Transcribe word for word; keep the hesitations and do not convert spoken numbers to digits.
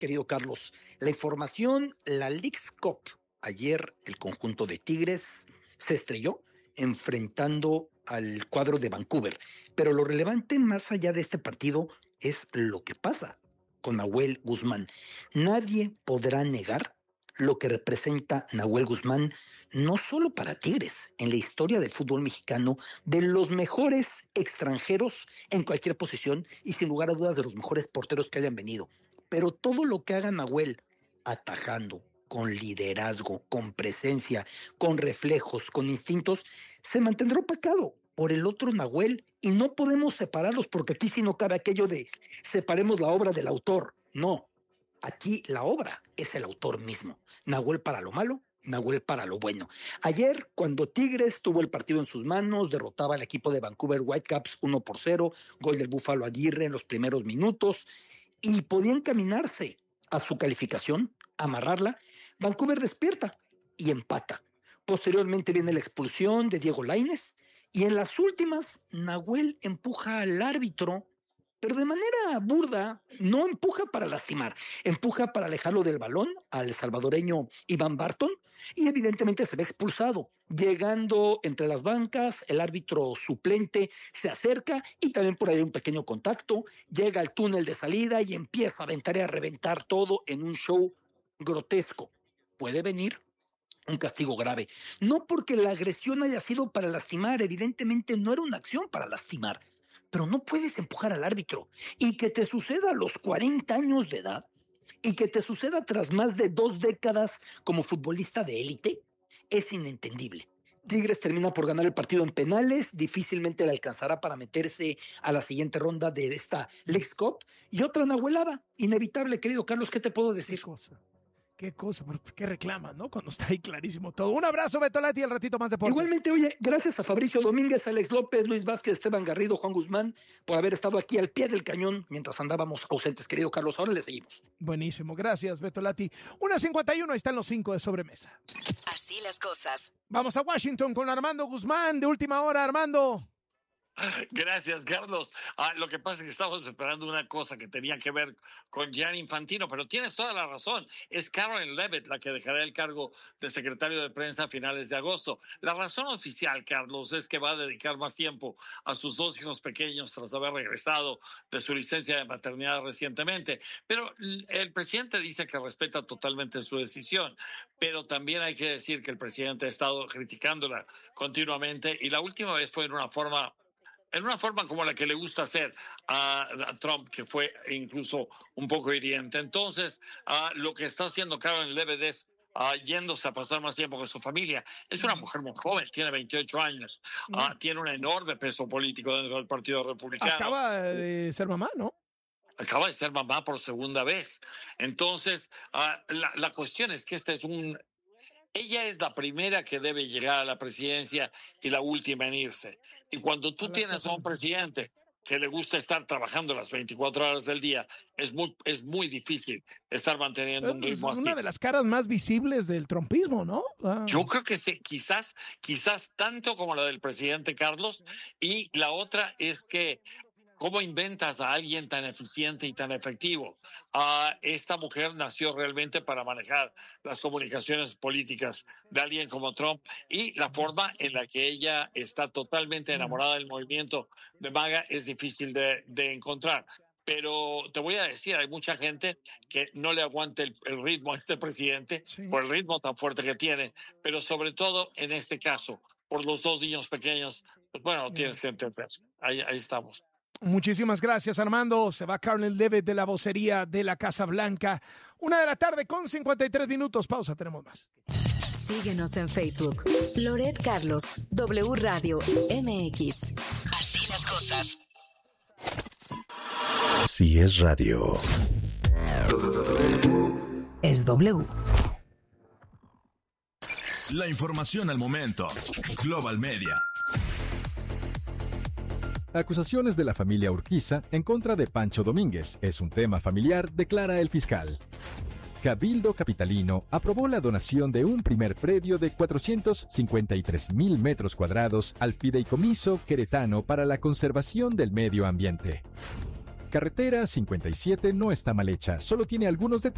querido Carlos. La información, la Leagues Cup. Ayer el conjunto de Tigres se estrelló enfrentando al cuadro de Vancouver. Pero lo relevante más allá de este partido es lo que pasa con Nahuel Guzmán. Nadie podrá negar lo que representa Nahuel Guzmán, no solo para Tigres, en la historia del fútbol mexicano, de los mejores extranjeros en cualquier posición y sin lugar a dudas de los mejores porteros que hayan venido. Pero todo lo que haga Nahuel, atajando, con liderazgo, con presencia, con reflejos, con instintos, se mantendrá opacado por el otro Nahuel y no podemos separarlos porque aquí sí no cabe aquello de separemos la obra del autor. No, aquí la obra es el autor mismo. Nahuel para lo malo, Nahuel para lo bueno. Ayer, cuando Tigres tuvo el partido en sus manos, derrotaba al equipo de Vancouver Whitecaps uno por cero, gol del Búfalo Aguirre en los primeros minutos, y podían caminarse a su calificación, amarrarla. Vancouver despierta y empata. Posteriormente viene la expulsión de Diego Lainez y en las últimas Nahuel empuja al árbitro, pero de manera burda, no empuja para lastimar, empuja para alejarlo del balón al salvadoreño Iván Barton y evidentemente se ve expulsado. Llegando entre las bancas, el árbitro suplente se acerca y también por ahí un pequeño contacto, llega al túnel de salida y empieza a aventar y a reventar todo en un show grotesco. Puede venir un castigo grave, no porque la agresión haya sido para lastimar, evidentemente no era una acción para lastimar, pero no puedes empujar al árbitro y que te suceda a los cuarenta años de edad y que te suceda tras más de dos décadas como futbolista de élite es inentendible. Tigres termina por ganar el partido en penales, difícilmente le alcanzará para meterse a la siguiente ronda de esta Leagues Cup y otra nahuelada, inevitable, querido Carlos, ¿qué te puedo decir? ¿Qué cosa? Qué cosa, pero qué reclama, ¿no? Cuando está ahí clarísimo todo. Un abrazo, Beto Lati, al ratito más deportes. Igualmente, oye, gracias a Fabricio Domínguez, Alex López, Luis Vázquez, Esteban Garrido, Juan Guzmán, por haber estado aquí al pie del cañón mientras andábamos ausentes, querido Carlos. Ahora le seguimos. Buenísimo, gracias, Beto Lati. una cincuenta y uno, ahí están los cinco de sobremesa. Así las cosas. Vamos a Washington con Armando Guzmán, de última hora, Armando. Gracias, Carlos. Ah, lo que pasa es que estamos esperando una cosa que tenía que ver con Gianni Infantino, pero tienes toda la razón. Es Karen Levitt la que dejará el cargo de secretario de prensa a finales de agosto. La razón oficial, Carlos, es que va a dedicar más tiempo a sus dos hijos pequeños tras haber regresado de su licencia de maternidad recientemente. Pero el presidente dice que respeta totalmente su decisión, pero también hay que decir que el presidente ha estado criticándola continuamente y la última vez fue en una forma en una forma como la que le gusta hacer a, a Trump, que fue incluso un poco hiriente. Entonces, uh, lo que está haciendo Karen Levitt es uh, yéndose a pasar más tiempo con su familia. Es una mujer muy joven, tiene veintiocho años, uh, tiene un enorme peso político dentro del Partido Republicano. Acaba de ser mamá, ¿no? Acaba de ser mamá por segunda vez. Entonces, uh, la, la cuestión es que este es un... Ella es la primera que debe llegar a la presidencia y la última en irse. Y cuando tú tienes a un presidente que le gusta estar trabajando las veinticuatro horas del día, es muy, es muy difícil estar manteniendo un ritmo así. Es una de las caras más visibles del trumpismo, ¿no? Ah. Yo creo que sí, quizás, quizás tanto como la del presidente Carlos. Y la otra es que ¿cómo inventas a alguien tan eficiente y tan efectivo? Uh, esta mujer nació realmente para manejar las comunicaciones políticas de alguien como Trump y la forma en la que ella está totalmente enamorada del movimiento de MAGA es difícil de, de encontrar. Pero te voy a decir, hay mucha gente que no le aguanta el, el ritmo a este presidente, sí, por el ritmo tan fuerte que tiene, pero sobre todo en este caso, por los dos niños pequeños, pues bueno, sí, tienes que entender. Ahí, ahí estamos. Muchísimas gracias, Armando. Se va Karen Levitt de la vocería de la Casa Blanca. Una de la tarde con cincuenta y tres minutos. Pausa, tenemos más. Síguenos en Facebook. Loret Carlos, W Radio M X. Así las cosas. Si es radio, es W. La información al momento. Global Media. Acusaciones de la familia Urquiza en contra de Pancho Domínguez. Es un tema familiar, declara el fiscal. Cabildo Capitalino aprobó la donación de un primer predio de cuatrocientos cincuenta y tres mil metros cuadrados al Fideicomiso Queretano para la conservación del medio ambiente. Carretera cincuenta y siete no está mal hecha, solo tiene algunos detalles.